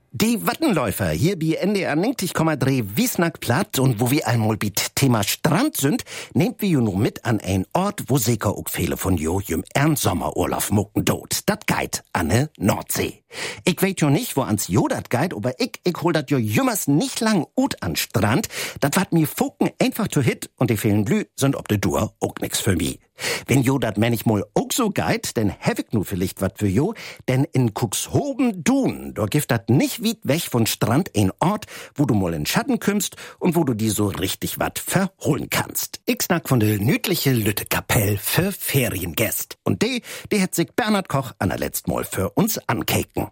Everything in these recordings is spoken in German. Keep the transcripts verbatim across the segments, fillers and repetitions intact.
Die Wattenläufer hier bei N D R neunzig Komma drei Wiesnack platt und wo wir einmal mit Thema Strand sind, nehmt wir jo nur mit an ein Ort, wo sicher auch viele von jo jüm ern Sommerurlaub mucken dort. Dat geit an ne Nordsee. Ich weet jo nicht, wo ans jo dat geit, aber ich, ich hol dat jo jümmers nicht lang ut an Strand. Dat wat mir Fucken einfach zu hit und die vielen Blü sind ob de Dur auch nix für mi. Wenn jo dat manchmal auch so geit, denn hab ich nu vielleicht wat für jo, denn in Cuxhoven-Dun, da gibt dat nicht weit weg von Strand ein Ort, wo du mal in Schatten kümmst und wo du die so richtig wat verholen kannst. Ich snack von der nördliche Lüttekapell für Feriengäst. Und die, die hat sich Bernhard Koch an der letzten Mal für uns ankeken.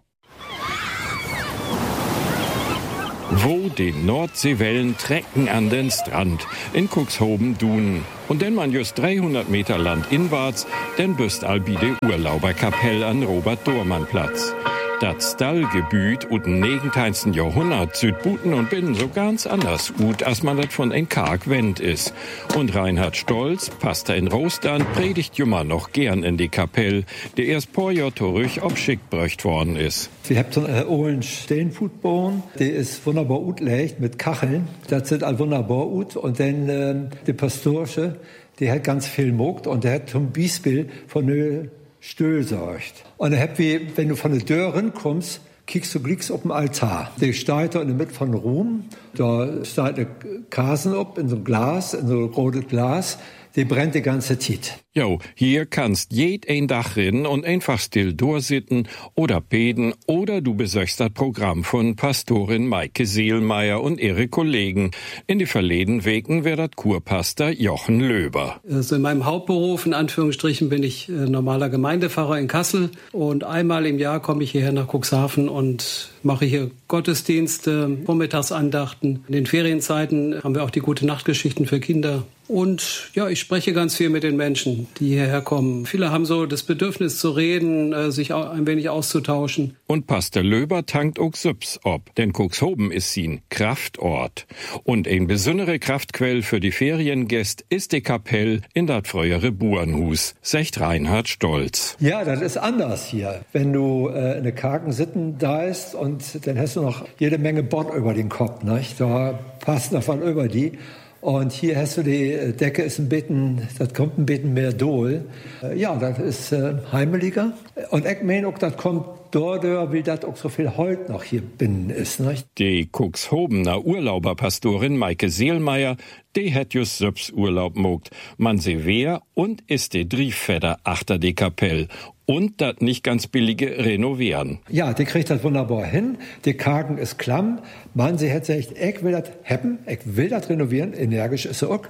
Wo die Nordseewellen trecken an den Strand in Cuxhoven-Dun. Und denn man just dreihundert Meter landinwärts, denn büst albi de Urlauberkapell an Robert-Dormann-Platz. Das Stallgebüt ut im neunzehnten Jahrhundert Südbuten und Binnen so ganz anders ut, als man das von ein karg Wend is. Und Reinhard Stolz, Pastor in Rostern, predigt jummer noch gern in die Kapell, der erst paar Jahr zurück obschickt bröcht worden is. Sie habt so einen hohen Steinfutboden, der ist wunderbar utlegt mit Kacheln. Das sieht all wunderbar ut. Und dann ähm, die Pastorsche, die hat ganz viel mogt und der hat zum Beispiel von der Stühl sorgt. Und dann habt wir, wenn du von der Tür kommst, kickst du glicks auf dem Altar. Der steht da in der Mitte von Ruhm. Da steht eine Kasen up in so einem Glas, in so einem rotes Glas. Die brennt die ganze Zeit. Jo, hier kannst jed ein Dach rinnen und einfach still durchsitten oder beten oder du besöchst das Programm von Pastorin Maike Seelmeier und ihre Kollegen. In die verleden Wegen wär dat Kurpastor Jochen Löber. Also in meinem Hauptberuf, in Anführungsstrichen, bin ich äh, normaler Gemeindepfarrer in Kassel und einmal im Jahr komme ich hierher nach Cuxhaven und mache hier Gottesdienste, Vormittagsandachten. In den Ferienzeiten haben wir auch die Gute-Nacht-Geschichten für Kinder. Und ja, ich spreche ganz viel mit den Menschen, die hierher kommen. Viele haben so das Bedürfnis zu reden, äh, sich auch ein wenig auszutauschen. Und Pastor Löber tankt auch Süps ob, denn Cuxhoven ist sin Kraftort. Und ein besondere Kraftquell für die Feriengäste ist die Kapell in dat frühere Burenhus, sagt Reinhard Stolz. Ja, das ist anders hier. Wenn du äh, in der kargen Sitten da ist und dann hast du noch jede Menge Bord über den Kopf, nicht? Da passt noch was über die. Und hier hast du die Decke, ist ein bisschen, das kommt ein bisschen mehr Dohl. Ja, das ist äh, heimeliger. Und ich meine auch, das kommt dort, wie das auch so viel Holz noch hier binnen ist, nicht? Die Cuxhovener Urlauberpastorin Maike Seelmeier, die hat just selbst Urlaub mogt. Man se wer und ist die Drieffeder achter die Kapell. Und das nicht ganz billige Renovieren. Ja, die kriegt das wunderbar hin. Die Kargen ist klamm. Man, sie hat gesagt, ich will das haben, ich will das renovieren. Energisch ist sie auch.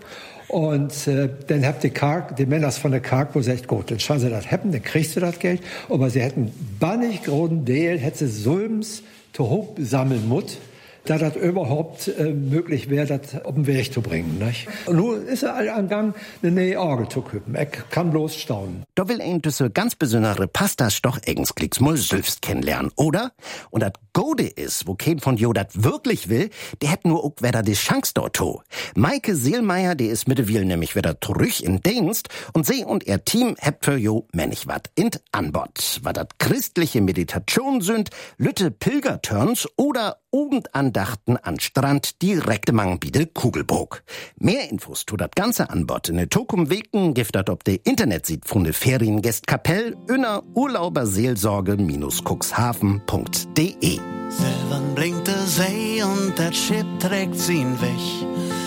Und äh, dann habt die Karg, die Männer von der Karg, wo sie sagt, gut, dann schauen sie das haben, dann kriegst du das Geld. Aber sie hätten bannig großen Deal, hätte sie Sulms zu hoch sammeln müssen, da das überhaupt äh, möglich wäre, das auf den Weg zu bringen. Nicht? Und nun ist er all am Gang, eine neue Orgel zu küppen. Ich kann bloß staunen. Da will ein diese ganz besondere Pastas doch eigens klicks mal selbst kennenlernen, oder? Und das Gode ist, wo kein von jo dat wirklich will, der hätt nur auch wer da die Chance dort to. Maike Seelmeier, die ist mittlerweile nämlich wieder zurück in Dienst und sie und ihr Team hebt für jo männig wat in Anbot. War dat christliche Meditation sind, Lütte Pilgerturns oder Obendandachten an Strand direkt mang bi de Kugelburg. Mehr Infos zu dat ganze Anbot in de Tokum Weken gibt dat ob de Internetseite von de Feriengästkapell inner urlauberseelsorge cuxhaven punkt de. Silbern blinkt der See und das Schiff trägt sie ihn weg.